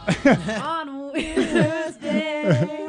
On Wednesday.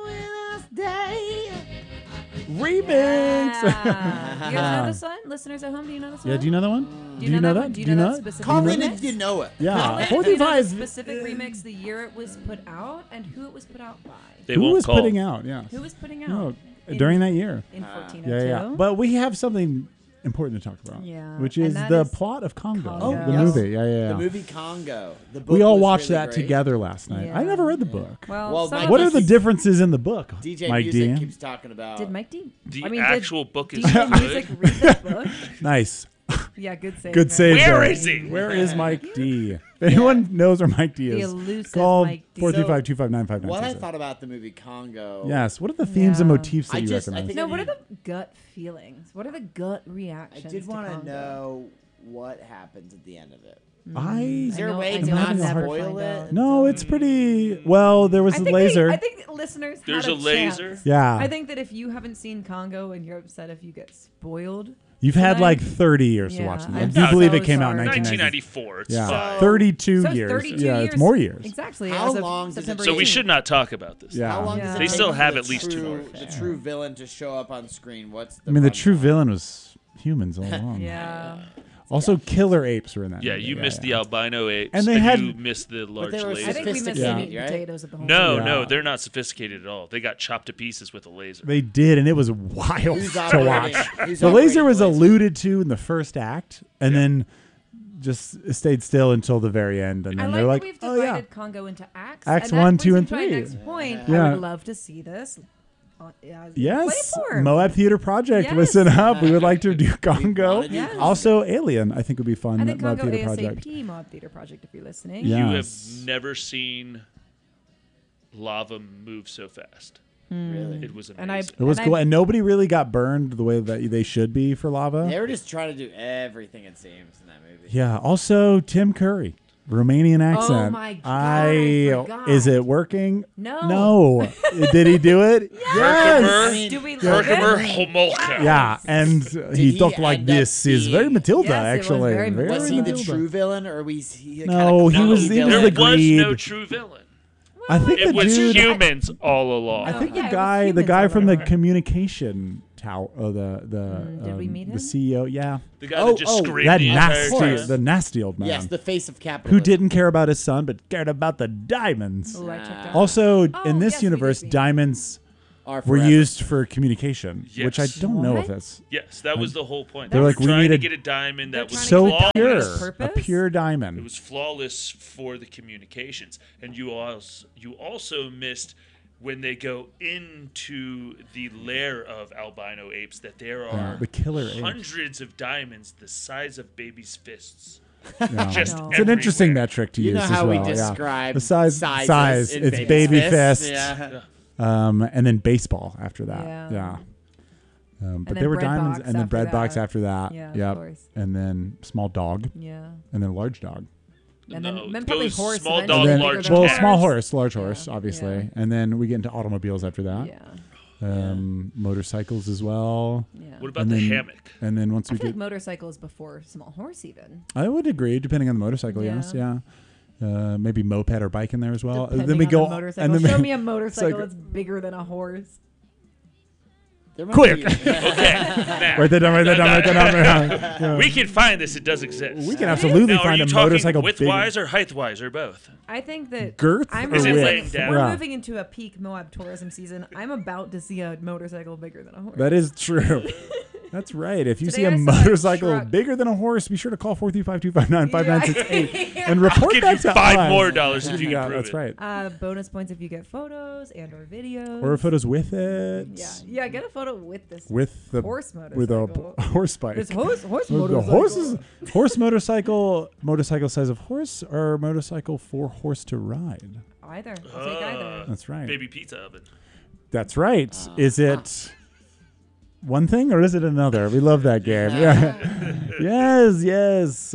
Remix. Yeah. You guys know this one? Listeners at home, do you know this one? Yeah, do you know that one? Do you know that? Do you know that specific Call in remix? if you know it. Yeah. Call in if 45 you know the specific remix, the year it was put out, and who it was put out by. Who was putting out? Yeah. Who was putting out? No, during that year. In 1402. Yeah. But we have something important to talk about. Yeah. Which And is that the is plot of Congo. Congo. The Yes. movie. Yeah. The movie Congo. The book We all was watched really that great. together last night. I Yeah. never read the book. Well, some What of are the us- differences in the book, DJ Mike Music D? keeps talking about. Did Mike D? The I mean, actual did book is DJ good. Music read the book? Nice. Yeah, good save. Good man. save. Where there. is he? Where is Mike D? If anyone knows where Mike D The is, elusive call Mike D. 435-259-5966. What I thought about the movie Congo. Yes. What are the themes and Yeah. motifs that I you just- I recognize? think No, what are the gut feelings? What are the gut I reactions? did want to know what happens at the end of it. Is there a know- way I to know not I'll never spoil find it? out. No, it's pretty. Well, there was I a think laser. I think listeners There's had a laser. chance. Yeah. I think that if you haven't seen Congo and you're upset if you get spoiled, You've had tonight- like 30 years to Yeah, watch it. I I'm do so believe it came out in sorry. 1990. 1994. It's Yeah, fine. 32 so it's years. 32 yeah, years. it's more years. Exactly. How as of long does it September So we 18th. should not talk about this. Yeah. How long Yeah. does it They take still for have the at least 2 true- more. The true villain to show up on screen. What's the I mean, the true runtime? villain was humans all along. Yeah. Also, killer apes were in that. Yeah, movie. you missed the albino apes, And they had- you missed the large they were laser. I think we missed the Sophisticated, meat right? potatoes of the whole No, movie. no, Yeah. they're not sophisticated at all. They got chopped to pieces with a laser. They did, and it was wild Who's to operating- watch. who's The laser operating was the laser? alluded to in the first act, and then just stayed still until the very end. And I then like they're that like, we've "Oh divided yeah, Congo into acts. Acts and that 1, 2, brings and me to my 3. next point. Yeah. I would love to see this. In yes, play form. Moab Theater Project. Yes. Listen up, we would like to do Congo. wanna do Yes. Also, Alien. I think would be fun. I think Moab Congo Theater Project. ASAP Mob Theater Project, if you're listening. Yeah. You Yes. have never seen lava move so fast. Really? It was amazing. And I It was cool, and nobody really got burned the way that they should be for lava. They were just trying to do everything, it seems, in that movie. Yeah. Also, Tim Curry, Romanian accent. my God, I forgot. Is it working? No. No. Did he do it? Herkimer, I mean, Do we love Herkimer it? Homolka. Yeah, and he he talked like end up this. Is being- very Matilda, Yes, it was actually. very Matilda. Was he the Matilda. true villain, or was he No, he was- he was There the was greed. no true villain. I think It the was dude. humans all along. I think Yeah, it the was guy, the humans guy all from the over. communication tower, did we meet the him? CEO, yeah, The guy that just screamed that the entire nasty, time. the nasty old man, Yes, the face of capitalism. who didn't care about his son but cared about the diamonds. Oh, I checked out. Also, Oh, in this yes, we did universe, meet him. diamonds Are were forever. used for communication, which I Yes. don't know if What? that's Yes, that was the whole point. They're They like, were we trying need to a- get a diamond that was trying to so get a pure, diamond with a purpose? pure diamond. It was flawless for the communications, and you also missed when they go into the lair of albino apes that there are the killer apes. hundreds of diamonds the size of babies' fists. Yeah. Just No. It's an interesting everywhere. metric to You use know as how well. we yeah. describe the size, sizes in it's baby's baby fists? fists, Yeah. and then baseball after that. Yeah. Yeah. But then there were bread diamonds, box and then after bread box that. after that. Yeah, of Yep. course. And then small dog, Yeah. and then large dog. And No, then it probably goes horse. small eventually, dog, And then, bigger large than well, cat. small horse, large Yeah, horse, obviously, yeah. and then we get into automobiles after that. Yeah. Motorcycles as well, Yeah. What about And the then- hammock? and then once I we feel like get, motorcycle is before small horse even. I would agree, depending on the motorcycle. Yeah. Yes, yeah. Maybe moped or bike in there as well. Depending then we on go the motorcycle. and then Show we- me a motorcycle like- that's bigger than a horse. There might Quick. be- Okay, now, Write that down. Write that down. Write that down. we can find this. It does exist. We can absolutely Now, are find you a talking motorcycle big. width-wise or height-wise or both? I think that Girth I'm or Is it width? laying down? We're Yeah. moving into a peak Moab tourism season. I'm about to see a motorcycle bigger than a horse. That is true. That's right. If you Today see a I saw a motorcycle truck. bigger than a horse, be sure to call 435-259-5968 Yeah. and report I'll give back you to $5 us. more dollars if you Yeah, can prove that's it. right. Bonus points if you get photos and or videos. Or photos with it. Yeah, get a photo with this With the horse with a motorcycle. horse bike. This horse The motorcycle. horse motorcycle size of horse, or motorcycle for horse to ride. Either. I'll take either. That's right. Baby pizza oven. That's right. Is it one thing or is it another? We love that game. Yeah. yes.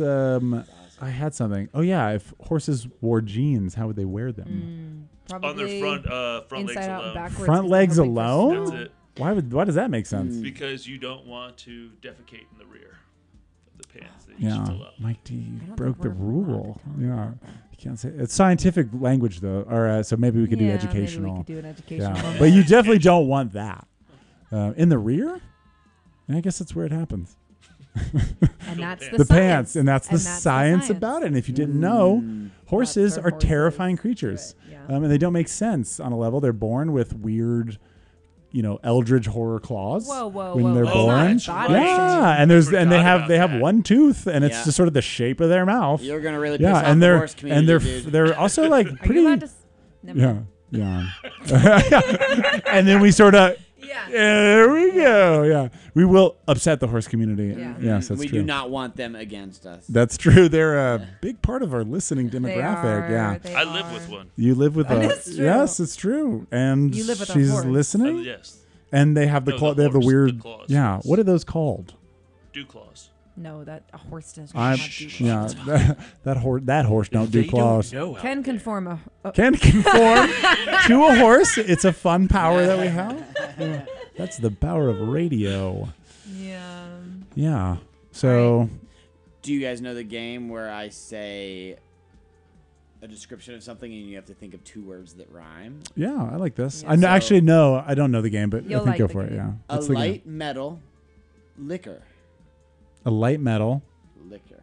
I had something. Oh yeah, if horses wore jeans, how would they wear them? Probably On their front legs inside out and alone. backwards. Front 'cause legs they have a big alone? fist. That's it. Why does that make sense? Because you don't want to defecate in the rear of the pants that you used to Yeah, love. Mike D I don't broke think the we're allowed rule. to talk Yeah, about that. you can't say it's scientific language though. Or so maybe we could do Yeah, educational. Maybe we could do an educational. Yeah, one. but you definitely don't want that in the rear. And I guess that's where it happens. And that's the, The science. pants, and that's the science about it. And if you didn't know, horses That's are for terrifying horses. creatures, Right, yeah. and they don't make sense on a level. They're born with weird, eldritch horror claws Whoa, whoa, when whoa, they're whoa. born. That's not Yeah, and there's and they Forgot have about they have that. one tooth, and it's Yeah. just sort of the shape of their mouth. You're gonna really piss Yeah, off and the they're horse community, dude. they're also like Are pretty. you allowed to? Never Yeah, mind. yeah. And then we sort of. Yeah. There we go. Yeah, we will upset the horse community. Yeah. Yes, that's we true. do not want them against us. That's true. They're a big part of our listening They demographic. are, Yeah, they I live are. with one. you live with That a. is true. Yes, it's true. And You live with a she's horse. listening, Yes. and they have the No, claw. the They have the horse, the weird. claws, yeah, yes. what are those called? Dew claws. No, that a horse does not I'm. do Yeah, claws. that horse don't do They claws. Don't know Can out there. conform a Can conform to a horse. It's a fun power that we have. Yeah. That's the power of radio. yeah. Yeah. So Do you guys know the game where I say a description of something and you have to think of 2 words that rhyme? yeah, I like this. Yeah, I know, so- actually no, I don't know the game, but You'll I think like go the for it. game. Yeah. A What's the game? light metal liquor. A light metal Liquor.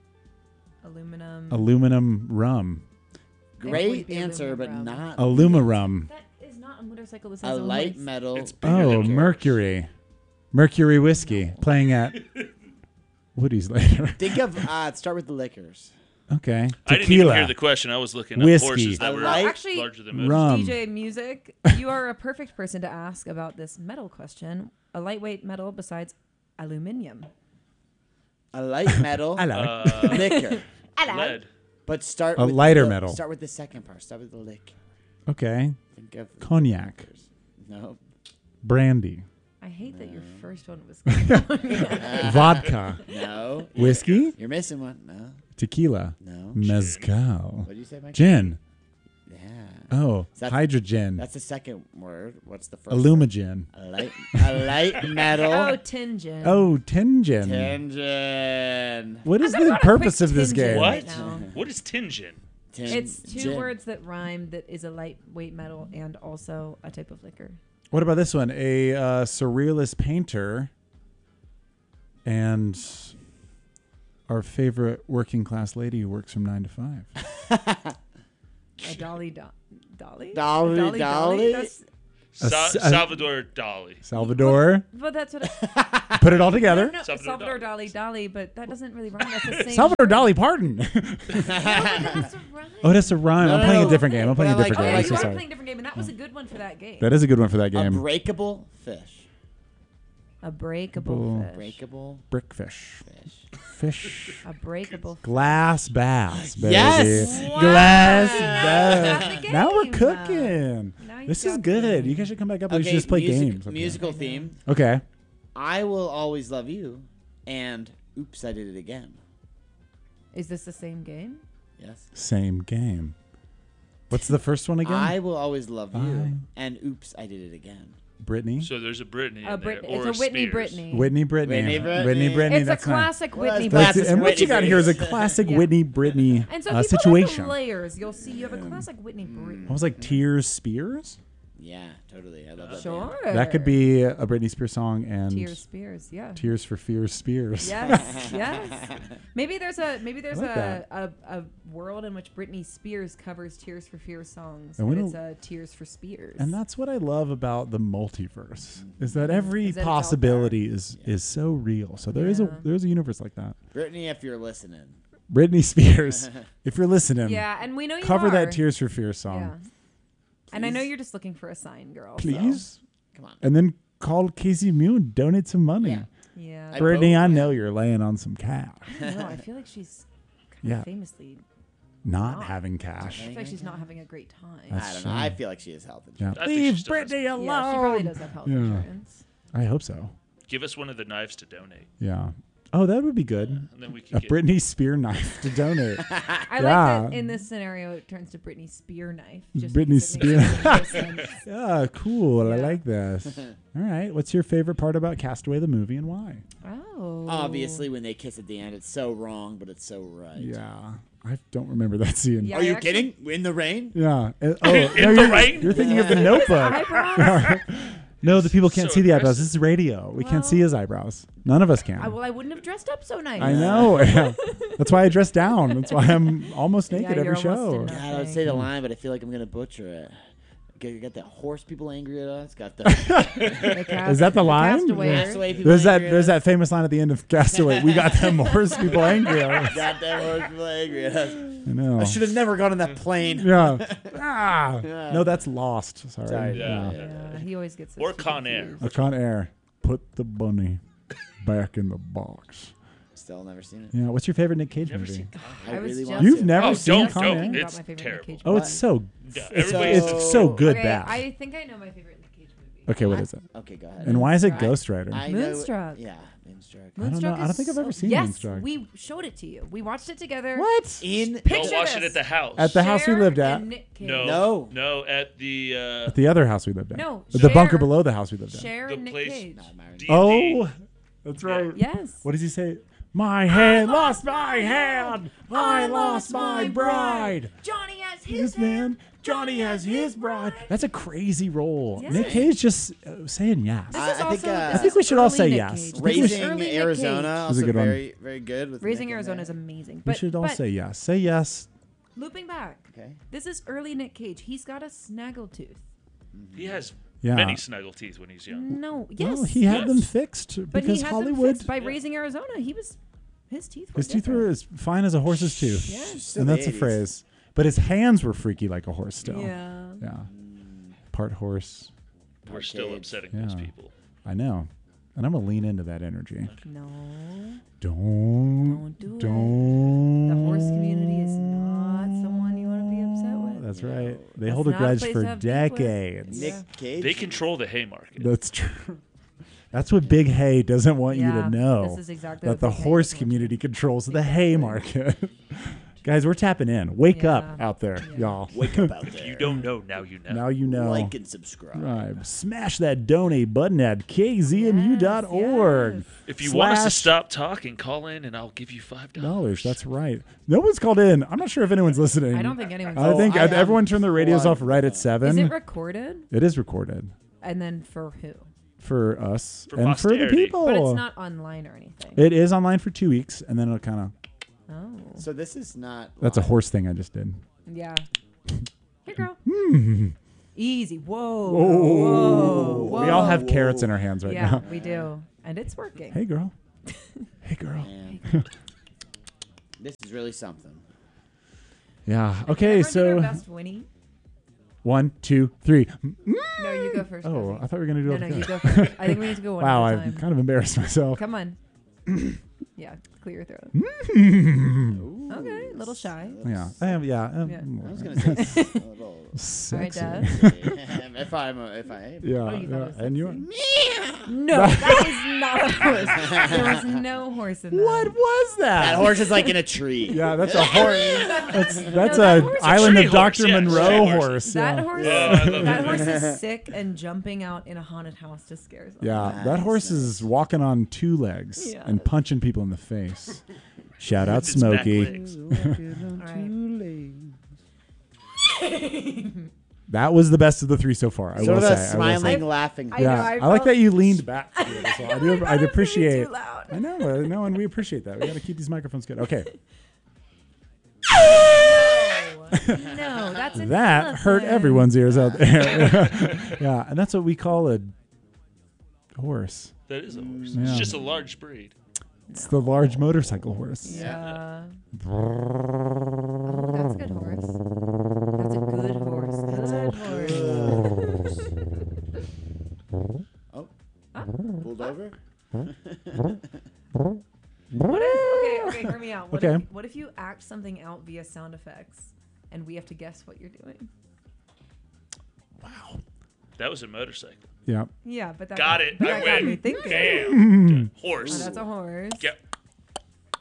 Aluminum. rum. Great wouldn't be answer, but aluminum. not Alumarum. That is not a motorcycle. This a has light horse. metal. It's bigger Oh, than Mercury. Mercury whiskey playing at Woody's later. Think of start with the liquors. Okay. I didn't even Tequila. hear the question. I was looking at Whiskey. horses that A were light- Actually, larger than Rum. DJ Music, you are a perfect person to ask about this metal question. A lightweight metal besides aluminium. A light metal Hello. liquor. lead. But start A with lighter the, metal. Start with the second part. Start with the liquor. Okay. Think of Cognac. liquors. No. Brandy. I hate that your first one was. Vodka. No. Whiskey. You're missing one. No. Tequila. No. Mezcal. What did you say, Mike? Gin. Yeah. Oh, That's- hydrogen. That's the second word. What's the first? Illumigen. Word? A light metal. Oh, Tingen. Oh, Tingen. Tangent. What is I've the got a quick purpose of this Tingen game? right What? now. What is Tingen? It's two Gin. words that rhyme that is a lightweight metal and also a type of liquor. What about this one? A surrealist painter and our favorite working class lady who works from 9 to 5. A Dolly. Dolly? Dolly, Dolly? That's, Salvador Dali. Salvador. but that's what I, Put it all together. No, Salvador Salvador Dali, Dali, but that doesn't really rhyme. That's the same. Salvador word. Dali, pardon. That's a rhyme. Oh, that's a rhyme. No, I'm no, playing no. a different game. I'm playing a But I different like- game. Oh, I'm you so are sorry. playing a different game, and that was a good one for that game. That is a good one for that A game. breakable fish. A breakable fish. Breakable Brickfish. fish. Fish. A breakable fish. Glass bass, baby. Yes! Wow. Glass Now bass. you got the Now we're game. cooking. Now you This is got good. the You guys should come back up and we should Okay, just play games. up here. musical theme. Okay. I will always love you. And oops, I did it again. Is this the same game? Yes. Same game. What's the first one again? I will always love you. I- And oops, I did it again. Brittany. So there's a Brittany A in there, Britney. or It's a Whitney Spears. Brittany. Whitney Brittany. Whitney Brittany. Whitney Brittany. It's a That's fine. classic Well, Whitney that's That's Brittany. it. And what you Whitney got here is a Brittany. classic Yeah. Whitney Brittany And so if you situation. put up the layers, you'll see you have a classic Whitney Brittany. What was like Tears Spears? Yeah, totally. I love that. Sure. That could be a Britney Spears song and Tears Spears, yeah. Tears for Fears Spears. Yes, yes. Maybe there's I like a world in which Britney Spears covers Tears for Fears songs, And we and it's don't- Tears for Spears. And that's what I love about the multiverse is that every Is that it's out possibility is so real. So there is Yeah. a universe like that. Brittany, if you're listening. Britney Spears, if you're listening, yeah, and we know you cover are. that Tears for Fears Yeah. song, And I know Please. you're just looking for a sign, girl. so- please. Come on. And then call Casey Mew and donate some money. Yeah. Yeah. I Brittany, vote. I know you're laying on some cash, No, I feel like she's kind Yeah. of famously. not Not. having cash. I feel like she's not having a great time. That's I don't know. true. I feel like she has health Yeah. insurance. I think she Leave still has- Brittany alone. Yeah, she probably does have health Yeah. insurance. I hope so. Give us one of the knives to donate. Yeah. Oh, that would be good. And then we A could get Britney Spear knife to donate. I Yeah. like that in this scenario it turns to Britney Spear knife. Just Britney because it makes Spear. no sense. Yeah, cool. I Yeah. like this. All right. What's your favorite part about Castaway the movie and why? Oh. Obviously, when they kiss at the end, it's so wrong, but it's so right. Yeah, I don't remember that scene. Yeah, Are you I actually- kidding? In the rain? Yeah. Oh, In no, the you're, rain? you're thinking of the Notebook. Eyebrows? No, the people can't So see the eyebrows. aggressive. This is radio. We can't Well- see his eyebrows. None of us can. Well, I wouldn't have dressed up so nice. I know. Yeah. That's why I dress down. That's why I'm almost naked you're every almost show. in God, I would say the line, but I feel like I'm gonna butcher it. Got the horse people angry at us. Got the Is that the line? castaway people There's that. angry at There's us. that famous line at the end of Castaway. We got them horse people angry at us. Got them horse people angry at us. I know. I should have never gone on that plane. Yeah. No, that's Lost. Sorry. Sorry. Yeah. Yeah, he always gets Or those two Con Air. confused. A Con Air. Put the bunny back in the box. Still never seen it. Yeah. What's your favorite Nick Cage Never movie? seen Con I I was really just- want You've to. never Oh, seen don't, Con don't. Air? About It's my favorite Nick terrible. Cage Oh, movie. it's so. Yeah, It's everybody's so good Okay, bad. I think I know my favorite Nick Cage movie. Okay, what is it? Okay, go ahead. And why is it Moonstruck. Ghost Rider? I know- Moonstruck. Yeah, Moonstruck. I don't know. Moonstruck I don't is think I've ever so- seen yes, Moonstruck. we showed it to you. We watched it together. What? In Don't Picture watch it this. at the house. At the house we Cher lived at. and Nick Cage. No, No. at the At the other house we lived at. No, The bunker Cher- below the house we lived at. Cher the and Nick place. Cage. Nah, Myron. D&D. Oh, that's right. Yes. What does he say? My hand lost my hand. I lost my bride. Johnny has His man, Johnny has his bride. That's a crazy role. Yes. Nick Cage just saying yes. This I is think, also, I this think is we should all early say Nick yes. Cage. I think we This is Raising early Nick Arizona, Cage. also a good one. very, very good. With Raising Nick in Arizona there. is amazing. We But, should all but say yes. Say yes. looping back, Okay. this is early Nick Cage. He's got a snaggletooth. He has Yeah. many snuggle teeth when he's young. No, yes. Well, he had them Yes. fixed but because he had Hollywood. them fixed by Raising Arizona. His teeth were His teeth different. were as fine as a horse's tooth. Yes. Still And the that's a 80s. phrase. But his hands were freaky like a horse still. Yeah. Yeah. Part horse. We're still Cage. upsetting those Yeah. people. I know. And I'm going to lean into that energy. No. Don't. do it. Don't. The horse community is not someone you want to be upset with. That's right. They That's hold a not a grudge place for to have beef with. decades. Yeah. Nick Cage. They control the Haymarket. That's true. That's what Big Hay doesn't want you Yeah, to know. this is exactly that what the Big Hay horse doesn't want you community controls the Exactly. hay market. Guys, we're tapping in. Wake up Yeah. out there, Yeah. y'all. Wake up out there. You don't know, now you know. Now you know. Like and subscribe. Right. Smash that donate button at kzmu.org. Yes. If you want us to Slash- stop talking, call in and I'll give you $5. That's right. No one's called in. I'm not sure if anyone's listening. I don't think anyone's. I think I am everyone turned their radios full off right at 7. Is it recorded? It is recorded And then for who? for us For and for the posterity. people. But it's not online or anything. It is online for 2 weeks, and then it'll kind of. Oh. So this is not. That's a live. horse thing I just did. Yeah. Hey, girl. Hmm. Easy. Whoa. Oh. Whoa. We all have Whoa. carrots in our hands right Yeah, now. we do. And it's working. Hey, girl. Hey, girl. Man. This is really something. Yeah. Can Okay, everyone do their so best Winnie? 1, 2, 3. No, you go first. Oh, Rosie. I thought we were gonna do No, it. no, together. you go first. I think we need to go one Wow, at a I've time. kind of embarrassed myself. Come on. Yeah, clear your throat. Hmm. Okay, a little shy. Yeah, I am. Yeah, Yeah. I was gonna say a little. All right, sexy. Dad. if I am. Yeah, Oh, you thought it was and you. sexy. No, that is not a horse. There was no horse in that. What was that? That horse is like in a tree. Yeah, that's a horse. That's that a horse is a Island tree of horse, Dr. yeah, Monroe tree horse. horse. That Yeah. horse, Yeah, I love that it. horse is sick and jumping out in a haunted house to scare someone. Yeah, that horse is walking on 2 legs Yeah. and punching people in the face. Shout out Its back Smokey. legs. All right. That was the best of the 3 so far. I Sort will of say. a I will say. smiling, laughing. I know, Yeah, I I like felt- that you leaned back. To it as well. I do. I thought I'd it was appreciate. too loud. I know, no, and we appreciate that. We got to keep these microphones good. Okay, No, that's an that hurt elephant. everyone's ears out there. Yeah, and that's what we call a horse. That is a horse. Yeah. It's just a large breed. It's the large motorcycle horse. Yeah. Oh, that's a good horse. That's a good horse. Good horse. Oh. Pulled over? What if, okay, hear me out. What Okay. What if you act something out via sound effects, and we have to guess what you're doing? That was a motorcycle. Yeah. Yeah, but that Got got, it. That I got me win. thinking. Damn. Oh, Horse. that's a horse. Yep.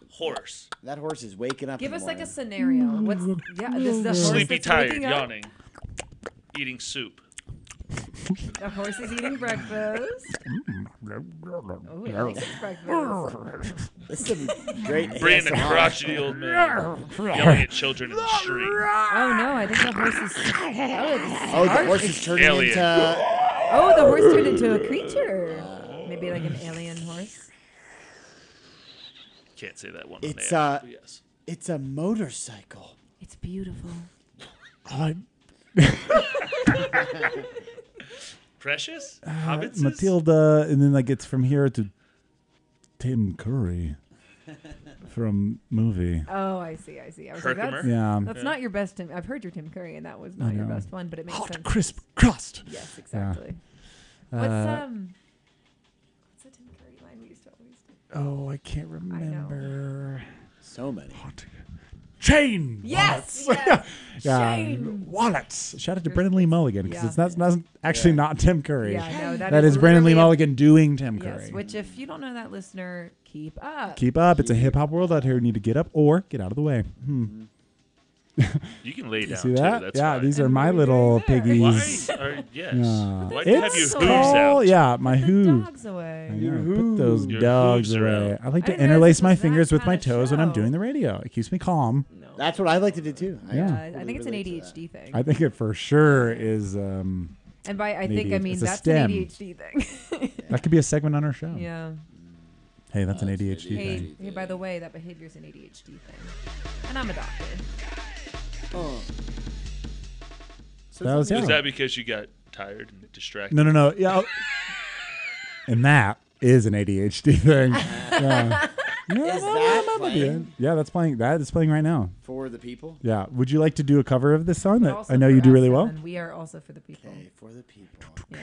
Horse. That horse is waking up. Give in us the like a morning. scenario. What's this is the horse Sleepy, that's tired, waking up? yawning, eating soup. The horse is eating breakfast. Oh, he likes his breakfast. This is some great Brandon, ASMR. crotchety old man yelling at children in the street. Oh no, I think the horse is. Oh, the horse is turning Alien. into. Oh, the horse turned into a creature. Maybe like an alien horse. Can't say that one. It's, on air, but yes. It's a motorcycle. It's beautiful. Precious? Hobbitses? Matilda, and then like it's from here to Tim Curry from movie. Oh, I see. I was like, Herkimer? Yeah. that's not your best Tim. I've heard your Tim Curry, and that was not your know. best one, but it makes Hot sense. crisp crust. Yes, exactly. What's What's the Tim Curry line we used to always do? Oh, I can't remember. So many. Chain. Yes, wallets. yes. Chain. Wallets. Shout out to Brandon Lee Mulligan because Yeah. it's not actually not Tim Curry. Yeah, no, that is Brandon Lee literally Mulligan doing Tim Curry. Yes, which if you don't know that, listener, keep up. Keep up. It's a hip hop world out here. You need to get up or get out of the way. You can lay down, See that? too. That's yeah, fine. these are And my what are we little doing there? piggies. Yes. Yeah. Why do you have your It's hooves called- out? Yeah, my Put the hooves. dogs away. I know, put those Your dogs hooves are away. out. I like I to didn't realize interlace this my was that fingers with my kinda toes when I'm show. doing the radio. It keeps me calm. No. That's what I like to do too. Yeah. I think it's an ADHD thing. I think it for sure is. And by I think maybe I mean it's a that's stem. an ADHD thing. That could be a segment on our show. Yeah. Hey, that's an That's ADHD Hey, thing. hey, by the way, that behavior's an ADHD thing. And I'm adopted. Oh. So That was- something- Is Yeah. that because you got tired and distracted? No. Yeah. And that is an ADHD thing. Yeah. Is that playing? Yeah, that's playing. That is playing right now. For the people. Yeah. Would you like to do a cover of this song But that also I know for you do us, really well? And we are also for the people. Okay, for the people. Yeah.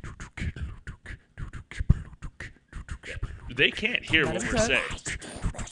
They can't hear Let what him we're cook. saying.